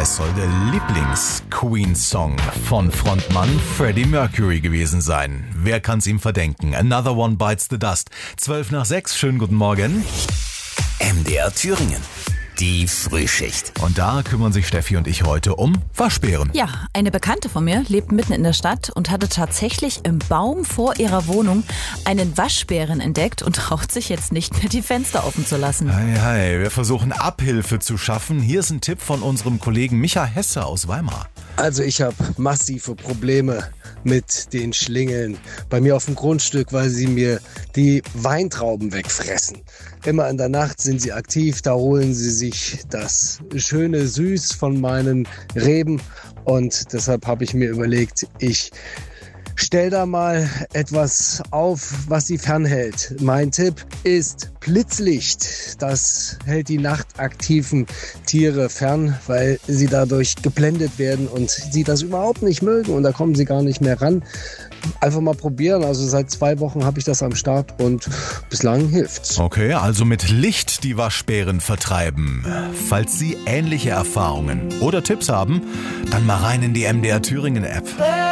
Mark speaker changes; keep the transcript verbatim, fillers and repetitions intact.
Speaker 1: Es soll der Lieblings-Queen-Song von Frontmann Freddie Mercury gewesen sein. Wer kann's ihm verdenken? Another One Bites the Dust. zwölf nach sechs, schönen guten Morgen.
Speaker 2: M D R Thüringen. Die Frühschicht.
Speaker 1: Und da kümmern sich Steffi und ich heute um Waschbären.
Speaker 3: Ja, eine Bekannte von mir lebt mitten in der Stadt und hatte tatsächlich im Baum vor ihrer Wohnung einen Waschbären entdeckt und traut sich jetzt nicht mehr, die Fenster offen zu lassen.
Speaker 1: Hi, hi, wir versuchen Abhilfe zu schaffen. Hier ist ein Tipp von unserem Kollegen Micha Hesse aus Weimar.
Speaker 4: Also ich habe massive Probleme mit den Schlingeln bei mir auf dem Grundstück, weil sie mir die Weintrauben wegfressen. Immer in der Nacht sind sie aktiv, da holen sie sich das schöne Süß von meinen Reben und deshalb habe ich mir überlegt, ich stell da mal etwas auf, was sie fernhält. Mein Tipp ist Blitzlicht. Das hält die nachtaktiven Tiere fern, weil sie dadurch geblendet werden und sie das überhaupt nicht mögen und da kommen sie gar nicht mehr ran. Einfach mal probieren. Also seit zwei Wochen habe ich das am Start und bislang hilft's.
Speaker 1: Okay, also mit Licht die Waschbären vertreiben. Falls Sie ähnliche Erfahrungen oder Tipps haben, dann mal rein in die M D R Thüringen App.